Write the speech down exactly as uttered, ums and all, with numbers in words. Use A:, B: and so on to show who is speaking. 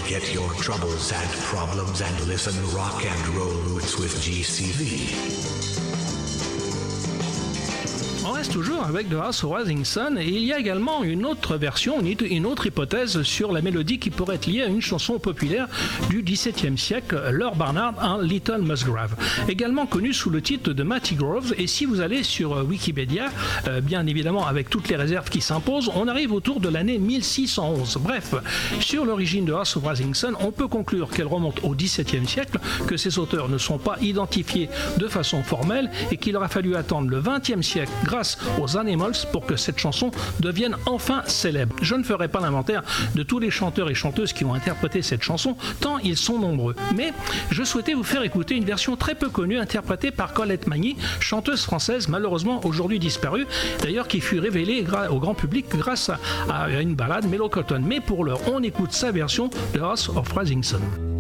A: Forget your troubles and problems and listen rock and roll roots with G C V.
B: On reste toujours avec The House of Rising Sun et il y a également une autre version, une autre hypothèse sur la mélodie qui pourrait être liée à une chanson populaire du dix-septième siècle, Lord Barnard, un Little Musgrave, également connu sous le titre de Matty Groves. Et si vous allez sur Wikipédia, euh, bien évidemment avec toutes les réserves qui s'imposent, on arrive autour de l'année mille six cent onze. Bref, sur l'origine de House of Rising Sun, on peut conclure qu'elle remonte au dix-septième siècle, que ses auteurs ne sont pas identifiés de façon formelle et qu'il aura fallu attendre le vingtième siècle grâce aux Animals pour que cette chanson devienne enfin célèbre. Je ne ferai pas l'inventaire de tous les chanteurs et chanteuses qui ont interprété cette chanson, tant ils sont nombreux. Mais je souhaitais vous faire écouter une version très peu connue interprétée par Colette Magny, chanteuse française malheureusement aujourd'hui disparue, d'ailleurs qui fut révélée au grand public grâce à une ballade Mellow Cotton. Mais pour l'heure, on écoute sa version de House of Rising Sun.